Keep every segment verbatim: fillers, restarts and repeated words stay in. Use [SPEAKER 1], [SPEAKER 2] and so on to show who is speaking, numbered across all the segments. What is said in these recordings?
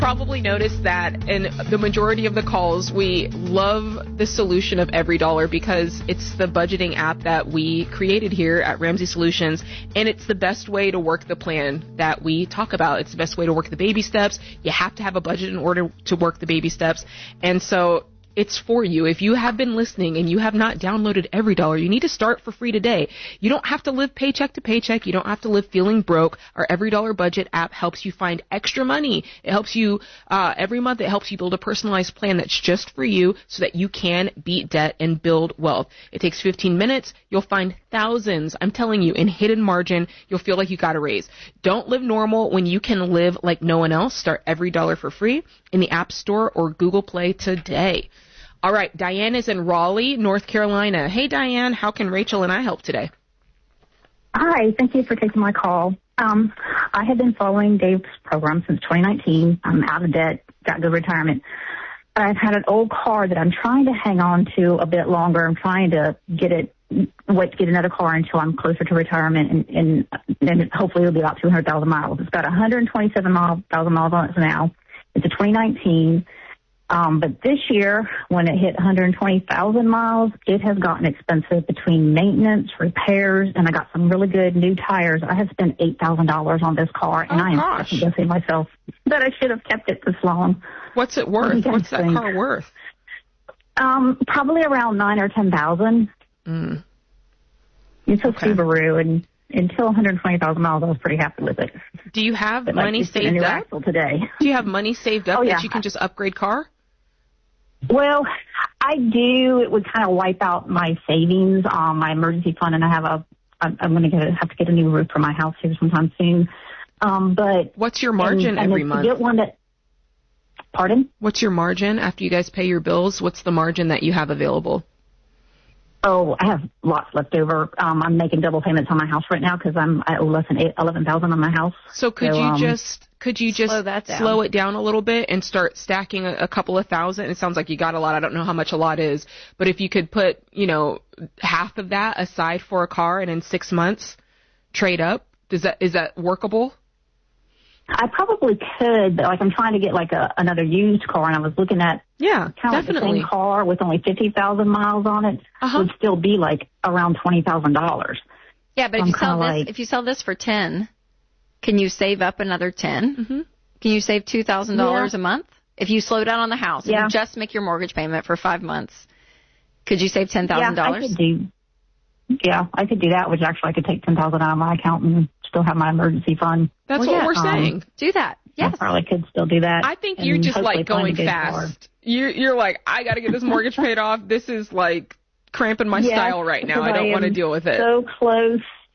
[SPEAKER 1] Probably noticed that in the majority of the calls, we love the solution of Every Dollar because it's the budgeting app that we created here at Ramsey Solutions, and it's the best way to work the plan that we talk about. It's the best way to work the baby steps. You have to have a budget in order to work the baby steps, and so it's for you. If you have been listening and you have not downloaded Every Dollar, you need to start for free today. You don't have to live paycheck to paycheck. You don't have to live feeling broke. Our Every Dollar budget app helps you find extra money. It helps you, uh, every month it helps you build a personalized plan that's just for you so that you can beat debt and build wealth. It takes fifteen minutes. You'll find thousands, I'm telling you, in hidden margin. You'll feel like you got a raise. Don't live normal when you can live like no one else. Start Every Dollar for free in the App Store or Google Play today. All right, Diane is in Raleigh, North Carolina. Hey, Diane, how can Rachel and I help today?
[SPEAKER 2] Hi, thank you for taking my call. Um, I have been following Dave's program since twenty nineteen. I'm out of debt, got good retirement. I've had an old car that I'm trying to hang on to a bit longer. I'm trying to get it, wait to get another car until I'm closer to retirement, and, and, and hopefully it'll be about two hundred thousand miles. It's got one hundred twenty-seven thousand miles on it now. It's a twenty nineteen. Um, but this year, when it hit one hundred twenty thousand miles, it has gotten expensive between maintenance, repairs, and I got some really good new tires. I have spent eight thousand dollars on this car, and
[SPEAKER 1] oh,
[SPEAKER 2] I am
[SPEAKER 1] gosh.
[SPEAKER 2] going to say myself that I should have kept it this long.
[SPEAKER 1] What's it worth?
[SPEAKER 2] What
[SPEAKER 1] What's that
[SPEAKER 2] think?
[SPEAKER 1] car worth?
[SPEAKER 2] Um, probably around nine or ten thousand.
[SPEAKER 1] Mm.
[SPEAKER 2] It's a
[SPEAKER 1] Okay.
[SPEAKER 2] Subaru, and until one hundred twenty thousand miles, I was pretty happy with it.
[SPEAKER 1] Do you have
[SPEAKER 2] But
[SPEAKER 1] money
[SPEAKER 2] like, it's been a
[SPEAKER 1] saved
[SPEAKER 2] new
[SPEAKER 1] up?
[SPEAKER 2] axle today.
[SPEAKER 1] Do you have money saved up
[SPEAKER 2] Oh, yeah.
[SPEAKER 1] that you can just upgrade car?
[SPEAKER 2] Well, I do. It would kind of wipe out my savings on my emergency fund, and I have a. I'm, I'm going to get have to get a new roof for my house here sometime soon. Um, but
[SPEAKER 1] What's your margin
[SPEAKER 2] and, and
[SPEAKER 1] every
[SPEAKER 2] to
[SPEAKER 1] month?
[SPEAKER 2] Get one that. Pardon?
[SPEAKER 1] What's your margin after you guys pay your bills? What's the margin that you have available?
[SPEAKER 2] Oh, I have lots left over. Um, I'm making double payments on my house right now because I'm I owe less than eight, eleven thousand on my house.
[SPEAKER 1] So could
[SPEAKER 2] So,
[SPEAKER 1] you
[SPEAKER 2] um,
[SPEAKER 1] just could you just
[SPEAKER 3] slow that down.
[SPEAKER 1] slow it down a little bit and start stacking a, a couple of thousand? It sounds like you got a lot. I don't know how much a lot is, but if you could put, you know, half of that aside for a car and in six months trade up, does that is that workable?
[SPEAKER 2] I probably could, but like I'm trying to get like a another used car, and I was looking at
[SPEAKER 1] Yeah,
[SPEAKER 2] kind of like the
[SPEAKER 1] definitely.
[SPEAKER 2] same car with only fifty thousand miles on it
[SPEAKER 1] Uh-huh.
[SPEAKER 2] would still be like around twenty thousand dollars.
[SPEAKER 3] Yeah, but if
[SPEAKER 2] I'm
[SPEAKER 3] you sell
[SPEAKER 2] kinda
[SPEAKER 3] this,
[SPEAKER 2] like-
[SPEAKER 3] if you sell this for ten, can you save up another ten?
[SPEAKER 1] Mm-hmm.
[SPEAKER 3] Can you save two thousand dollars
[SPEAKER 2] Yeah.
[SPEAKER 3] a month if you slow down on the house?
[SPEAKER 2] Yeah.
[SPEAKER 3] If you just make your mortgage payment for five months, could you save ten thousand
[SPEAKER 2] Yeah, I
[SPEAKER 3] dollars?
[SPEAKER 2] could do. Yeah, I could do that. Which actually, I could take ten thousand out of my account and still have my emergency fund.
[SPEAKER 1] That's
[SPEAKER 3] Well,
[SPEAKER 1] what
[SPEAKER 3] yeah,
[SPEAKER 1] we're
[SPEAKER 2] um,
[SPEAKER 1] saying.
[SPEAKER 3] Do that. Yes.
[SPEAKER 2] I probably could still do that.
[SPEAKER 1] I think
[SPEAKER 2] and
[SPEAKER 1] you're just
[SPEAKER 2] hopefully
[SPEAKER 1] like
[SPEAKER 2] find a
[SPEAKER 1] going
[SPEAKER 2] good
[SPEAKER 1] fast.
[SPEAKER 2] car.
[SPEAKER 1] You're you're like, I got to get this mortgage paid off. This is like cramping my
[SPEAKER 2] Yeah,
[SPEAKER 1] style right now.
[SPEAKER 2] because
[SPEAKER 1] I don't
[SPEAKER 2] I
[SPEAKER 1] want to
[SPEAKER 2] am
[SPEAKER 1] deal with it.
[SPEAKER 2] So close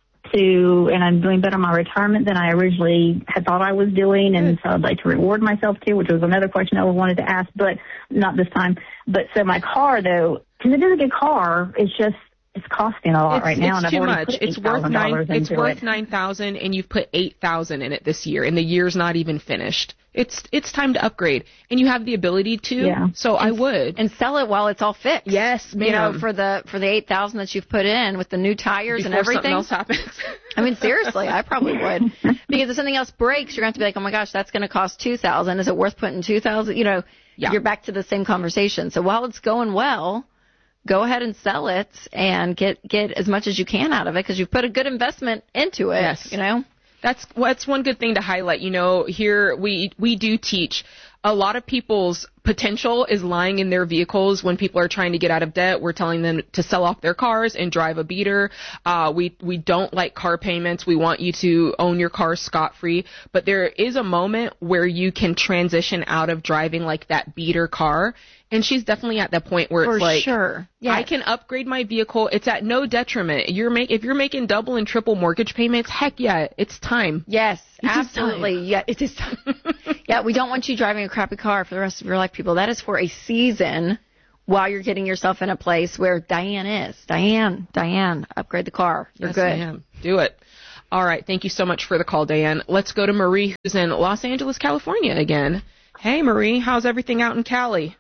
[SPEAKER 2] to, and I'm doing better in my retirement than I originally had thought I was doing, and so I'd like to reward myself too, which was another question I wanted to ask, but not this time. But so my car though, because it is a good car, it's just it's costing a lot
[SPEAKER 1] it's,
[SPEAKER 2] right now,
[SPEAKER 1] it's
[SPEAKER 2] and
[SPEAKER 1] too
[SPEAKER 2] I've already
[SPEAKER 1] much.
[SPEAKER 2] put
[SPEAKER 1] It's worth
[SPEAKER 2] eight thousand
[SPEAKER 1] nine.
[SPEAKER 2] dollars
[SPEAKER 1] It's
[SPEAKER 2] into
[SPEAKER 1] worth
[SPEAKER 2] it.
[SPEAKER 1] nine thousand, and you've put eight thousand in it this year, and the year's not even finished. It's it's time to upgrade, and you have the ability to.
[SPEAKER 2] Yeah.
[SPEAKER 1] So I would.
[SPEAKER 3] And sell it while it's all fixed.
[SPEAKER 1] Yes, ma'am.
[SPEAKER 3] You know, for the for the eight thousand that you've put in with the new tires
[SPEAKER 1] Before
[SPEAKER 3] and everything.
[SPEAKER 1] something else happens.
[SPEAKER 3] I mean, seriously, I probably would. Because if something else breaks, you're going to have to be like, oh my gosh, that's going to cost two thousand. Is it worth putting two thousand? You know,
[SPEAKER 1] Yeah.
[SPEAKER 3] you're back to the same conversation. So while it's going well, go ahead and sell it and get get as much as you can out of it because you've put a good investment into it.
[SPEAKER 1] Yes.
[SPEAKER 3] You know.
[SPEAKER 1] That's that's one good thing to highlight. You know, here we we do teach a lot of people's potential is lying in their vehicles. When people are trying to get out of debt, we're telling them to sell off their cars and drive a beater. Uh, we we don't like car payments. We want you to own your car scot-free. But there is a moment where you can transition out of driving like that beater car. And she's definitely at that point where
[SPEAKER 3] For
[SPEAKER 1] it's like,
[SPEAKER 3] sure. Yes.
[SPEAKER 1] I can upgrade my vehicle. It's at no detriment. You're make if you're making double and triple mortgage payments, heck yeah, it's time.
[SPEAKER 3] Yes,
[SPEAKER 1] It is
[SPEAKER 3] absolutely.
[SPEAKER 1] time.
[SPEAKER 3] Yeah, it is time. Yeah, we don't want you driving a crappy car for the rest of your life, people. That is for a season while you're getting yourself in a place where Diane is. Diane, Diane, upgrade the car. You're
[SPEAKER 1] Yes,
[SPEAKER 3] good.
[SPEAKER 1] ma'am. Do it. All right. Thank you so much for the call, Diane. Let's go to Marie, who's in Los Angeles, California again. Hey, Marie. How's everything out in Cali?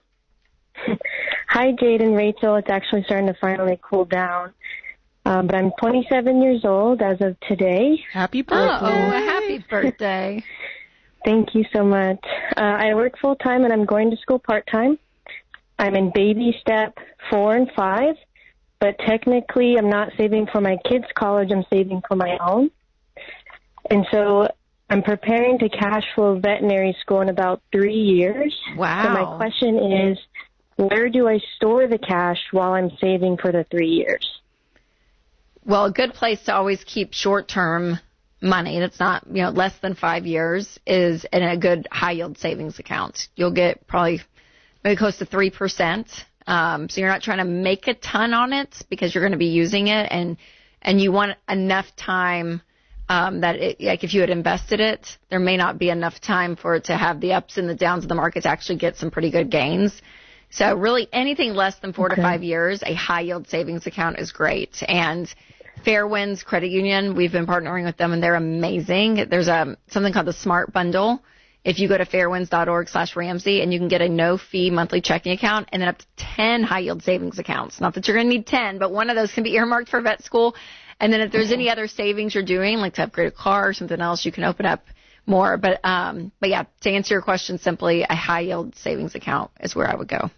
[SPEAKER 4] Hi, Jade and Rachel. It's actually starting to finally cool down. Um, but I'm twenty-seven years old as of today.
[SPEAKER 1] Happy
[SPEAKER 3] Oh,
[SPEAKER 1] birthday.
[SPEAKER 3] a happy birthday.
[SPEAKER 4] Thank you so much. Uh, I work full-time and I'm going to school part-time. I'm in baby step four and five, but technically I'm not saving for my kids' college. I'm saving for my own. And so I'm preparing to cash flow veterinary school in about three years.
[SPEAKER 3] Wow.
[SPEAKER 4] So my question is, where do I store the cash while I'm saving for the three years?
[SPEAKER 3] Well, a good place to always keep short-term money that's not, you know, less than five years is in a good high-yield savings account. You'll get probably maybe close to three percent. Um, so you're not trying to make a ton on it because you're going to be using it, and and you want enough time um, that, it, like if you had invested it, there may not be enough time for it to have the ups and the downs of the market to actually get some pretty good gains. So really anything less than four okay. to five years, a high-yield savings account is great. And Fairwinds Credit Union, we've been partnering with them, and they're amazing. There's a something called the Smart Bundle. If you go to fairwinds.org slash Ramsey, and you can get a no-fee monthly checking account and then up to ten high-yield savings accounts. Not that you're going to need ten, but one of those can be earmarked for vet school. And then if there's any other savings you're doing, like to upgrade a car or something else, you can open up more. But, um, but yeah, to answer your question simply, a high-yield savings account is where I would go.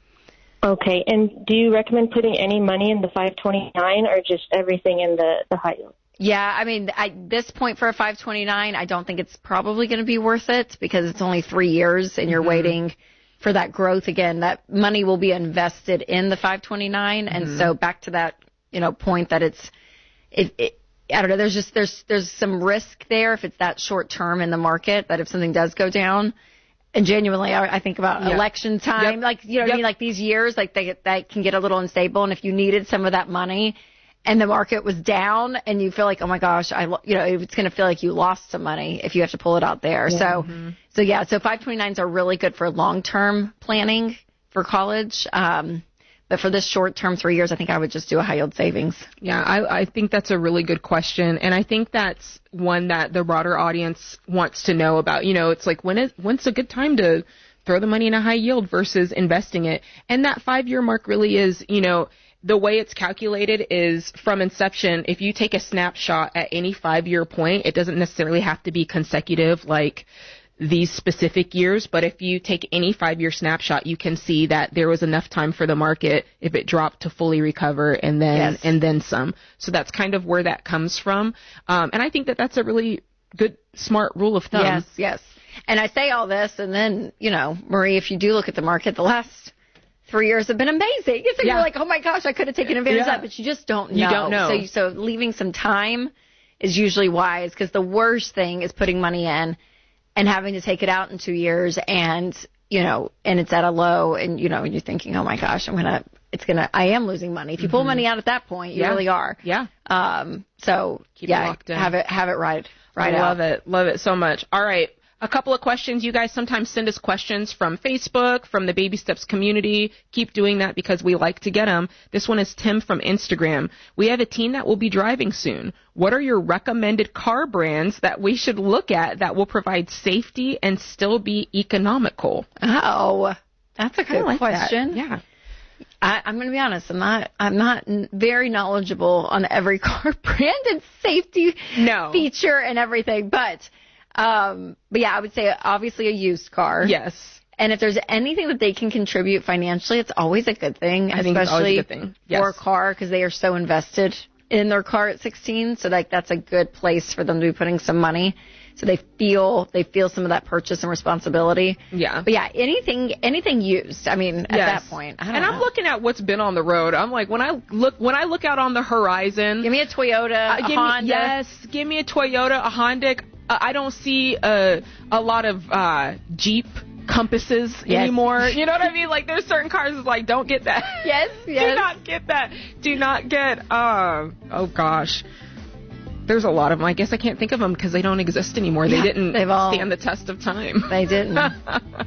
[SPEAKER 4] Okay, and do you recommend putting any money in the five twenty-nine or just everything in the, the high yield?
[SPEAKER 3] Yeah, I mean, at this point for a five twenty-nine, I don't think it's probably going to be worth it because it's only three years and you're mm-hmm. waiting for that growth again. That money will be invested in the five twenty-nine, mm-hmm. and so back to that, you know, point that it's, it, it, I don't know, there's just, there's, there's some risk there if it's that short term in the market that if something does go down. And genuinely, I, I think about yeah. election time, yep. like, you know what yep. I mean? Like these years, like they, they can get a little unstable. And if you needed some of that money and the market was down and you feel like, oh my gosh, I, you know, it's going to feel like you lost some money if you have to pull it out there. Yeah. So, mm-hmm. so yeah, so five twenty-nines are really good for long-term planning for college. Um, But for this short term, three years, I think I would just do a high yield savings.
[SPEAKER 1] Yeah, I, I think that's a really good question. And I think that's one that the broader audience wants to know about. You know, it's like, when is, when's a good time to throw the money in a high yield versus investing it? And that five year mark really is, you know, the way it's calculated is from inception. If you take a snapshot at any five year point, it doesn't necessarily have to be consecutive like these specific years, but if you take any five-year snapshot, you can see that there was enough time for the market if it dropped to fully recover and then yes. and then some. So that's kind of where that comes from. Um, and I think that that's a really good, smart rule of thumb.
[SPEAKER 3] Yes, yes. And I say all this, and then, you know, Marie, if you do look at the market, the last three years have been amazing. It's like yeah. you're like, oh my gosh, I could have taken advantage yeah. of that, but you just don't know.
[SPEAKER 1] You don't know.
[SPEAKER 3] So, so leaving some time is usually wise, because the worst thing is putting money in and having to take it out in two years and, you know, and it's at a low and, you know, and you're thinking, oh my gosh, I'm going to, it's going to, I am losing money. If you mm-hmm. pull money out at that point, you
[SPEAKER 1] yeah.
[SPEAKER 3] really are.
[SPEAKER 1] Yeah.
[SPEAKER 3] Um, so
[SPEAKER 1] keep
[SPEAKER 3] yeah,
[SPEAKER 1] it locked in.
[SPEAKER 3] have it, have it right, right
[SPEAKER 1] I
[SPEAKER 3] out.
[SPEAKER 1] love it. Love it so much. All right. A couple of questions. You guys sometimes send us questions from Facebook, from the Baby Steps community. Keep doing that because we like to get them. This one is Tim from Instagram. We have a teen that will be driving soon. What are your recommended car brands that we should look at that will provide safety and still be economical?
[SPEAKER 3] Oh, that's a good
[SPEAKER 1] like
[SPEAKER 3] question.
[SPEAKER 1] That. Yeah.
[SPEAKER 3] I, I'm going to be honest. I'm not. I'm not very knowledgeable on every car brand and safety
[SPEAKER 1] no.
[SPEAKER 3] feature and everything, but. Um, but yeah, I would say obviously a used car.
[SPEAKER 1] Yes.
[SPEAKER 3] And if there's anything that they can contribute financially, it's always a good thing.
[SPEAKER 1] I think it's always a good thing. Yes.
[SPEAKER 3] For a car, because they are so invested in their car at sixteen. So like that's a good place for them to be putting some money. So they feel they feel some of that purchase and responsibility.
[SPEAKER 1] Yeah.
[SPEAKER 3] But yeah, anything anything used. I mean, at
[SPEAKER 1] yes.
[SPEAKER 3] that point. I don't
[SPEAKER 1] and
[SPEAKER 3] know.
[SPEAKER 1] I'm looking at what's been on the road. I'm like, when I look when I look out on the horizon,
[SPEAKER 3] give me a Toyota,
[SPEAKER 1] uh,
[SPEAKER 3] a
[SPEAKER 1] give
[SPEAKER 3] Honda.
[SPEAKER 1] Me, yes, give me a Toyota, a Honda. Uh, I don't see a a lot of uh, Jeep Compasses
[SPEAKER 3] yes.
[SPEAKER 1] anymore. You know what I mean? Like there's certain cars that's like, don't get that.
[SPEAKER 3] Yes, yes.
[SPEAKER 1] Do not get that. Do not get. Uh, oh gosh. There's a lot of them. I guess I can't think of them because they don't exist anymore.
[SPEAKER 3] Yeah,
[SPEAKER 1] they didn't
[SPEAKER 3] all,
[SPEAKER 1] stand the test of time.
[SPEAKER 3] They didn't.